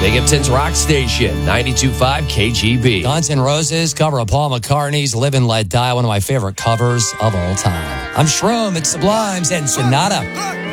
Binghamton's Rock Station, 92.5 KGB. Guns N' Roses cover of Paul McCartney's Live and Let Die, one of my favorite covers of all time. I'm Shroom, it's Sublimes, and Sonata.